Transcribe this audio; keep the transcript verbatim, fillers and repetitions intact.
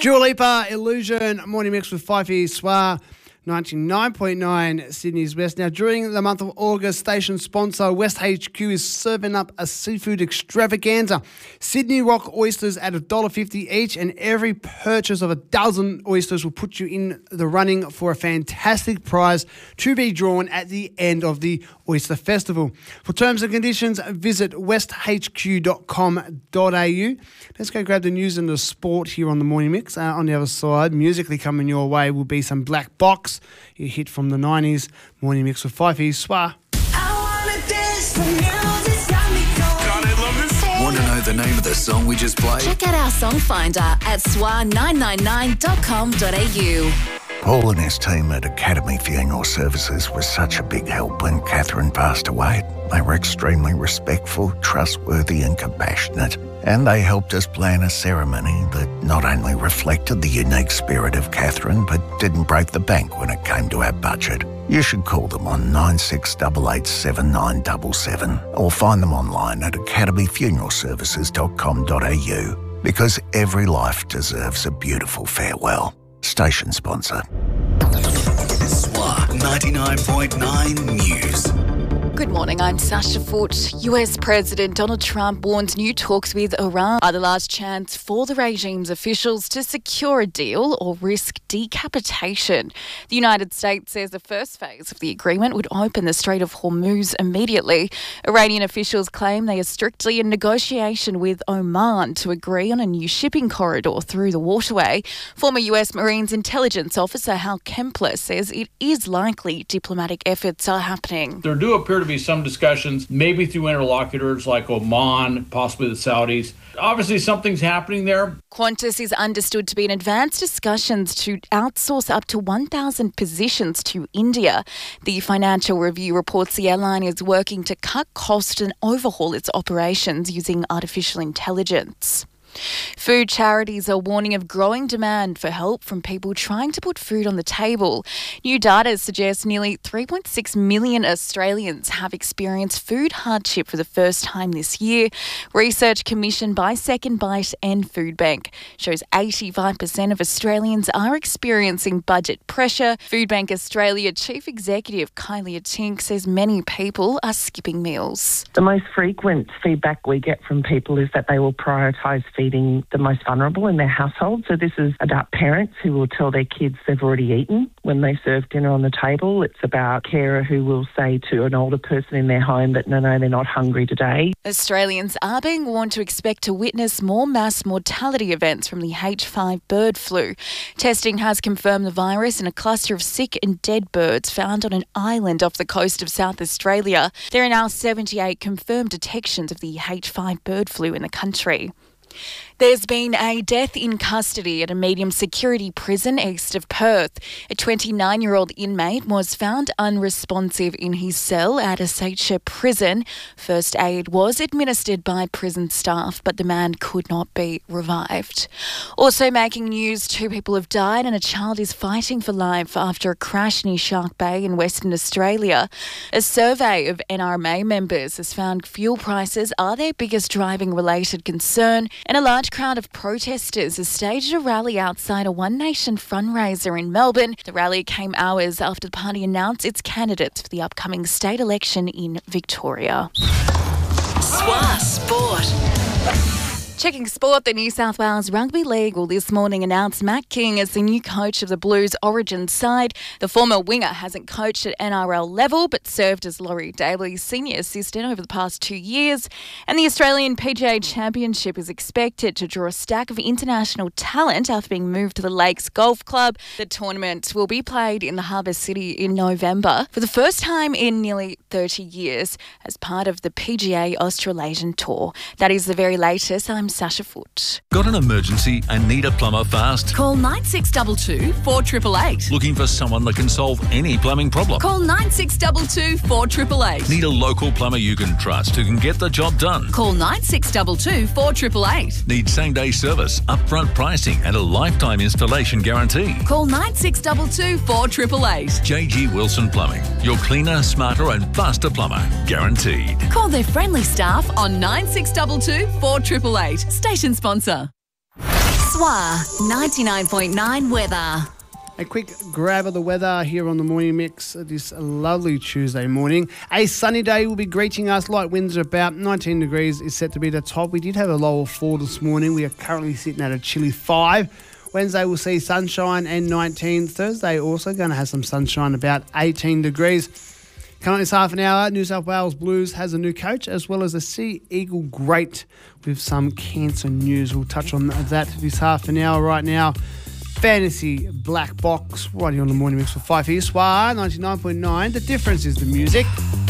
Dua Lipa, Illusion, Morning Mix with Fifey Soir, ninety-nine point nine Sydney's Best. Now, during the month of August, station sponsor West H Q is serving up a seafood extravaganza. Sydney Rock oysters at one dollar fifty each, and every purchase of a dozen oysters will put you in the running for a fantastic prize to be drawn at the end of the Oyster Festival. For terms and conditions, visit west h q dot com dot a u. Let's go grab the news and the sport here on the Morning Mix. Uh, on the other side, musically coming your way will be some Black Box, a hit from the nineties. Morning Mix with Fifey Soir. Want to know the name of the song we just played? Check out our song finder at soir nine nine nine dot com dot a u. Paul and his team at Academy Funeral Services was such a big help when Catherine passed away. They were extremely respectful, trustworthy and compassionate, and they helped us plan a ceremony that not only reflected the unique spirit of Catherine but didn't break the bank when it came to our budget. You should call them on nine six eight eight seven nine seven seven or find them online at academy funeral services dot com dot a u, because every life deserves a beautiful farewell. Station sponsor. Soir ninety-nine point nine News. Good morning, I'm Sasha Foote. U S President Donald Trump warns new talks with Iran are the last chance for the regime's officials to secure a deal or risk decapitation. The United States says the first phase of the agreement would open the Strait of Hormuz immediately. Iranian officials claim they are strictly in negotiation with Oman to agree on a new shipping corridor through the waterway. Former U S Marines intelligence officer Hal Kempler says it is likely diplomatic efforts are happening. There do appear to be some discussions, maybe through interlocutors like Oman, possibly the Saudis. Obviously, something's happening there. Qantas is understood to be in advanced discussions to outsource up to one thousand positions to India. The Financial Review reports the airline is working to cut costs and overhaul its operations using artificial intelligence. Food charities are warning of growing demand for help from people trying to put food on the table. New data suggests nearly three point six million Australians have experienced food hardship for the first time this year. Research commissioned by Second Bite and Food Bank shows eighty-five percent of Australians are experiencing budget pressure. Food Bank Australia Chief Executive Kylie Tink says many people are skipping meals. The most frequent feedback we get from people is that they will prioritise feeding the most vulnerable in their household. So this is about parents who will tell their kids they've already eaten when they serve dinner on the table. It's about a carer who will say to an older person in their home that no, no, they're not hungry today. Australians are being warned to expect to witness more mass mortality events from the H five bird flu. Testing has confirmed the virus in a cluster of sick and dead birds found on an island off the coast of South Australia. There are now seventy-eight confirmed detections of the H five bird flu in the country. There's been a death in custody at a medium security prison east of Perth. A twenty-nine-year-old inmate was found unresponsive in his cell at Essetia Prison. First aid was administered by prison staff, but the man could not be revived. Also making news, two people have died and a child is fighting for life after a crash near Shark Bay in Western Australia. A survey of N R M A members has found fuel prices are their biggest driving-related concern, and a large crowd of protesters has staged a rally outside a One Nation fundraiser in Melbourne. The rally came hours after the party announced its candidates for the upcoming state election in Victoria. Soir Sport. Checking sport, the New South Wales Rugby League will this morning announce Matt King as the new coach of the Blues Origin side. The former winger hasn't coached at N R L level but served as Laurie Daley's senior assistant over the past two years. And the Australian P G A Championship is expected to draw a stack of international talent after being moved to the Lakes Golf Club. The tournament will be played in the Harbour City in November for the first time in nearly thirty years as part of the P G A Australasian Tour. That is the very latest. I'm Sasha Foote. Got an emergency and need a plumber fast? Call nine six two two, four eight eight eight. Looking for someone that can solve any plumbing problem? Call nine six two two, four eight eight eight. Need a local plumber you can trust who can get the job done? Call nine six two two, four eight eight eight. Need same-day service, upfront pricing and a lifetime installation guarantee? Call nine six two two, four eight eight eight. J G Wilson Plumbing. Your cleaner, smarter and faster plumber. Guaranteed. Call their friendly staff on nine six two two, four eight eight eight. Station sponsor. S W A ninety-nine point nine weather. A quick grab of the weather here on the Morning Mix this lovely Tuesday morning. A sunny day will be greeting us. Light winds are about nineteen degrees is set to be the top. We did have a low of four this morning. We are currently sitting at a chilly five. Wednesday we'll see sunshine and nineteen. Thursday also going to have some sunshine, about eighteen degrees. Coming up this half an hour, New South Wales Blues has a new coach as well as a Sea Eagle great with some cancer news. We'll touch on that this half an hour right now. Fantasy Black Box, right here on the Morning Mix for five here. S W A ninety-nine point nine. The difference is the music.